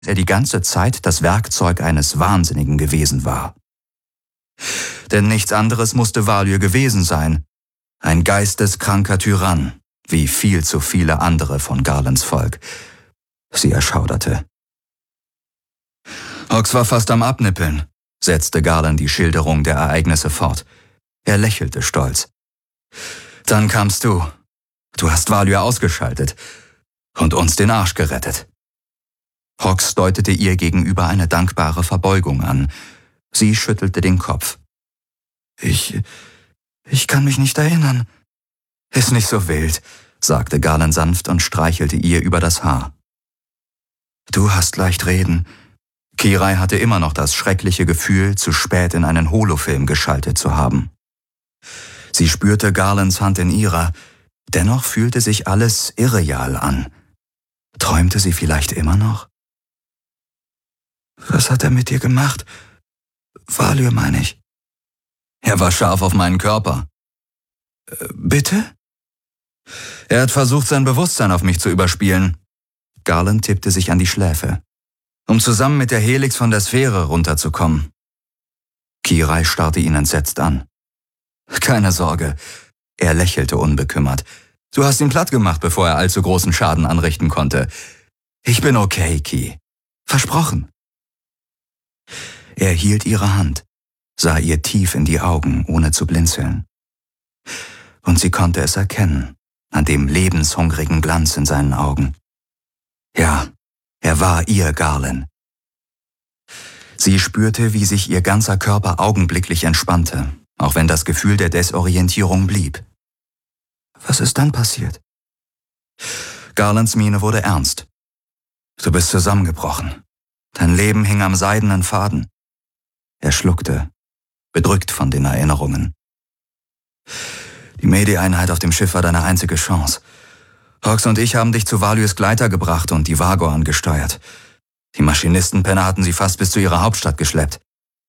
er die ganze Zeit das Werkzeug eines Wahnsinnigen gewesen war. Denn nichts anderes musste Valyr gewesen sein. Ein geisteskranker Tyrann, wie viel zu viele andere von Garlands Volk. Sie erschauderte. Hox war fast am Abnippeln, setzte Garland die Schilderung der Ereignisse fort. Er lächelte stolz. Dann kamst du. Du hast Valyr ausgeschaltet und uns den Arsch gerettet. Hox deutete ihr gegenüber eine dankbare Verbeugung an. Sie schüttelte den Kopf. Ich kann mich nicht erinnern. Ist nicht so wild, sagte Garland sanft und streichelte ihr über das Haar. Du hast leicht reden. Kirai hatte immer noch das schreckliche Gefühl, zu spät in einen Holofilm geschaltet zu haben. Sie spürte Garlands Hand in ihrer, dennoch fühlte sich alles irreal an. Träumte sie vielleicht immer noch? Was hat er mit dir gemacht? Valyr, meine ich. Er war scharf auf meinen Körper. Bitte? Er hat versucht, sein Bewusstsein auf mich zu überspielen. Garland tippte sich an die Schläfe, um zusammen mit der Helix von der Sphäre runterzukommen. Kirai starrte ihn entsetzt an. Keine Sorge, er lächelte unbekümmert. Du hast ihn platt gemacht, bevor er allzu großen Schaden anrichten konnte. Ich bin okay, Ki. Versprochen. Er hielt ihre Hand, sah ihr tief in die Augen, ohne zu blinzeln. Und sie konnte es erkennen, an dem lebenshungrigen Glanz in seinen Augen. Ja, er war ihr Garland. Sie spürte, wie sich ihr ganzer Körper augenblicklich entspannte, auch wenn das Gefühl der Desorientierung blieb. Was ist dann passiert? Garlands Miene wurde ernst. Du bist zusammengebrochen. Dein Leben hing am seidenen Faden. Er schluckte, bedrückt von den Erinnerungen. Die Medi-Einheit auf dem Schiff war deine einzige Chance. Hox und ich haben dich zu Valyrs Gleiter gebracht und die Vagor angesteuert. Die Maschinistenpenner hatten sie fast bis zu ihrer Hauptstadt geschleppt.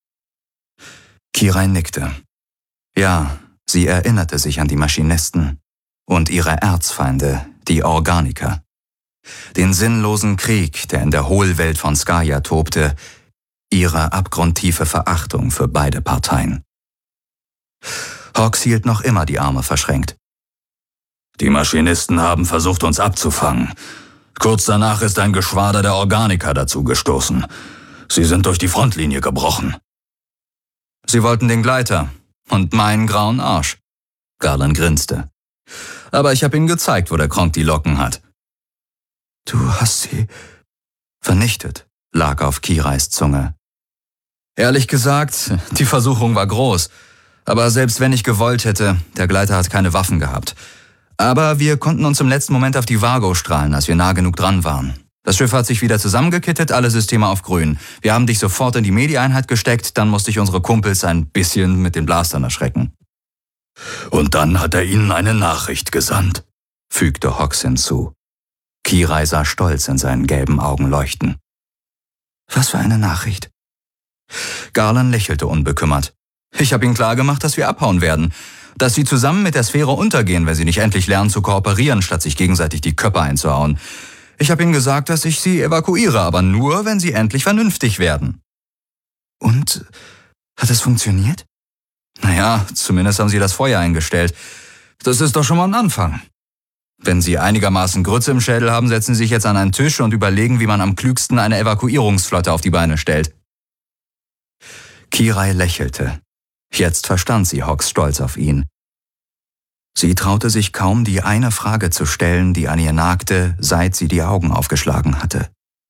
Kirai nickte. Ja, sie erinnerte sich an die Maschinisten und ihre Erzfeinde, die Organiker. Den sinnlosen Krieg, der in der Hohlwelt von Skaya tobte, ihre abgrundtiefe Verachtung für beide Parteien. Hox hielt noch immer die Arme verschränkt. Die Maschinisten haben versucht, uns abzufangen. Kurz danach ist ein Geschwader der Organiker dazu gestoßen. Sie sind durch die Frontlinie gebrochen. Sie wollten den Gleiter und meinen grauen Arsch. Garland grinste. Aber ich habe ihnen gezeigt, wo der Kronk die Locken hat. Du hast sie vernichtet, lag auf Kirais Zunge. Ehrlich gesagt, die Versuchung war groß. Aber selbst wenn ich gewollt hätte, der Gleiter hat keine Waffen gehabt. Aber wir konnten uns im letzten Moment auf die Vagor strahlen, als wir nah genug dran waren. Das Schiff hat sich wieder zusammengekittet, alle Systeme auf grün. Wir haben dich sofort in die Medi-Einheit gesteckt, dann musste ich unsere Kumpels ein bisschen mit den Blastern erschrecken. Und dann hat er ihnen eine Nachricht gesandt, fügte Hox hinzu. Kirai sah stolz in seinen gelben Augen leuchten. Was für eine Nachricht? Garland lächelte unbekümmert. Ich habe ihnen klargemacht, dass wir abhauen werden. Dass sie zusammen mit der Sphäre untergehen, wenn sie nicht endlich lernen zu kooperieren, statt sich gegenseitig die Köpfe einzuhauen. Ich habe ihnen gesagt, dass ich sie evakuiere, aber nur, wenn sie endlich vernünftig werden. Und? Hat es funktioniert? Naja, zumindest haben sie das Feuer eingestellt. Das ist doch schon mal ein Anfang. Wenn sie einigermaßen Grütze im Schädel haben, setzen sie sich jetzt an einen Tisch und überlegen, wie man am klügsten eine Evakuierungsflotte auf die Beine stellt. Kirai lächelte. Jetzt verstand sie Hox Stolz auf ihn. Sie traute sich kaum, die eine Frage zu stellen, die an ihr nagte, seit sie die Augen aufgeschlagen hatte.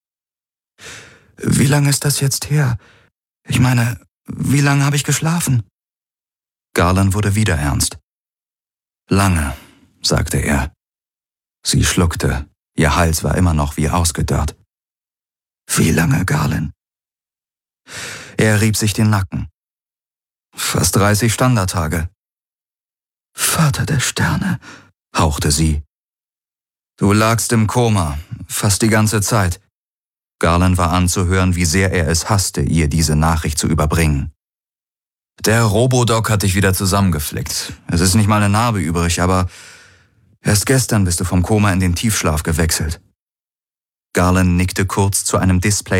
Wie lange ist das jetzt her? Ich meine, wie lange habe ich geschlafen? Garland wurde wieder ernst. Lange, sagte er. Sie schluckte, ihr Hals war immer noch wie ausgedörrt. Wie lange, Garland? Er rieb sich den Nacken. Fast 30 Standardtage. Vater der Sterne, hauchte sie. Du lagst im Koma, fast die ganze Zeit. Garland war anzuhören, wie sehr er es hasste, ihr diese Nachricht zu überbringen. Der Robodoc hat dich wieder zusammengeflickt. Es ist nicht mal eine Narbe übrig, aber erst gestern bist du vom Koma in den Tiefschlaf gewechselt. Garland nickte kurz zu einem Display